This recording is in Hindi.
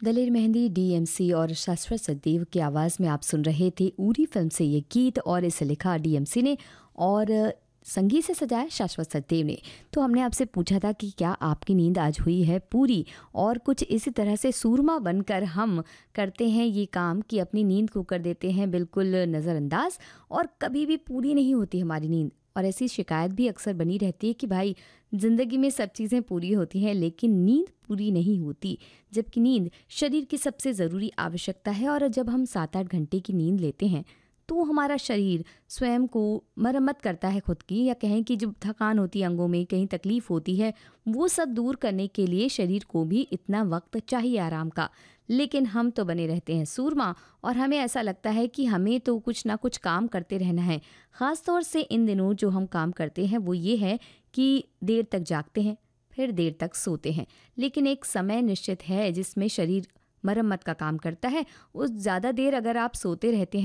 दलेर मेहंदी, डीएमसी और शाश्वत सचदेव की आवाज़ में आप सुन रहे थे उरी फिल्म से ये गीत, और इसे लिखा डीएमसी ने और संगीत से सजाया शाश्वत सचदेव ने। तो हमने आपसे पूछा था कि क्या आपकी नींद आज हुई है पूरी, और कुछ इसी तरह से सूरमा बनकर हम करते हैं ये काम कि अपनी नींद को कर देते हैं बिल्कुल नज़रअंदाज, और कभी भी पूरी नहीं होती हमारी नींद। और ऐसी शिकायत भी अक्सर बनी रहती है कि भाई ज़िंदगी में सब चीज़ें पूरी होती हैं लेकिन नींद पूरी नहीं होती, जबकि नींद शरीर की सबसे ज़रूरी आवश्यकता है। और जब हम 7-8 घंटे की नींद लेते हैं तो हमारा शरीर स्वयं को मरम्मत करता है खुद की, या कहें कि जब थकान होती है अंगों में, कहीं तकलीफ़ होती है, वो सब दूर करने के लिए शरीर को भी इतना वक्त चाहिए आराम का। लेकिन हम तो बने रहते हैं सूरमा, और हमें ऐसा लगता है कि हमें तो कुछ ना कुछ काम करते रहना है। ख़ास तौर से इन दिनों जो हम काम करते हैं वो ये है कि देर तक जागते हैं, फिर देर तक सोते हैं, लेकिन एक समय निश्चित है जिसमें शरीर मरम्मत का काम करता है। उस ज़्यादा देर अगर आप सोते रहते हैं